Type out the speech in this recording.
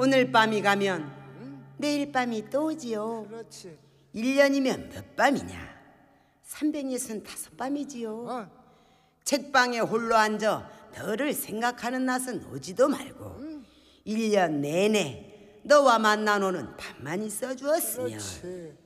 오늘 밤이 가면 내일 밤이 또 오지요. 그렇지. 1년이면 몇 밤이냐? 365밤이지요. 책방에 홀로 앉아 너를 생각하는 낮은 오지도 말고 1년 내내 너와 만나노는 밤만 있어 주었으면 그렇지.